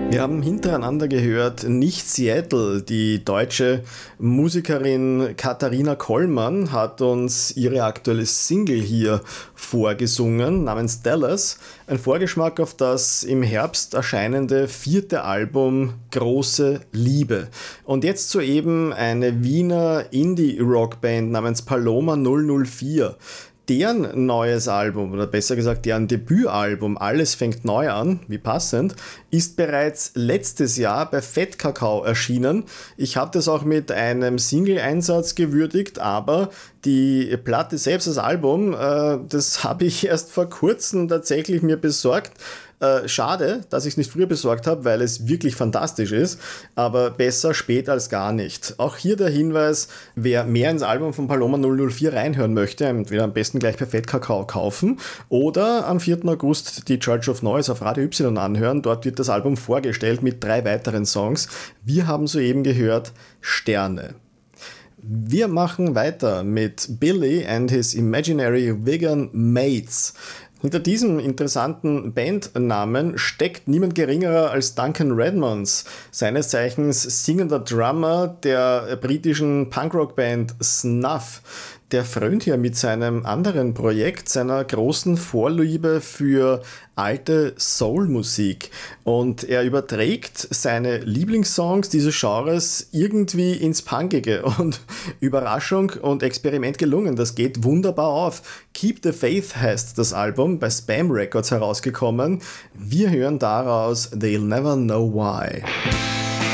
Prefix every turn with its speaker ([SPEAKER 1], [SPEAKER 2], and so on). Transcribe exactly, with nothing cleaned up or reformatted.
[SPEAKER 1] Wir haben hintereinander gehört, nicht Seattle, die deutsche Musikerin Katharina Kollmann hat uns ihre aktuelle Single hier vorgesungen, namens Dallas, ein Vorgeschmack auf das im Herbst erscheinende vierte Album Große Liebe. Und jetzt soeben eine Wiener Indie-Rockband namens Paloma null null vier. Deren neues Album, oder besser gesagt deren Debütalbum Alles fängt neu an, wie passend, ist bereits letztes Jahr bei Fettkakao erschienen. Ich habe das auch mit einem Single-Einsatz gewürdigt, aber die Platte selbst, das Album, äh, das habe ich erst vor kurzem tatsächlich mir besorgt. Äh, schade, dass ich es nicht früher besorgt habe, weil es wirklich fantastisch ist, aber besser spät als gar nicht. Auch hier der Hinweis, wer mehr ins Album von Paloma null null vier reinhören möchte, entweder am besten gleich bei Fettkakao kaufen oder am vierten August die Church of Noise auf Radio Y anhören. Dort wird das Album vorgestellt mit drei weiteren Songs. Wir haben soeben gehört Sterne. Wir machen weiter mit Billy and his Imaginary Vegan Mates. Hinter diesem interessanten Bandnamen steckt niemand geringerer als Duncan Redmonds, seines Zeichens singender Drummer der britischen Punkrock-Band Snuff. Der frönt hier mit seinem anderen Projekt, seiner großen Vorliebe für alte Soul-Musik. Und er überträgt seine Lieblingssongs dieses Genres irgendwie ins Punkige. Und Überraschung und Experiment gelungen, das geht wunderbar auf. Keep the Faith heißt das Album, bei Spam Records herausgekommen. Wir hören daraus They'll Never Know Why.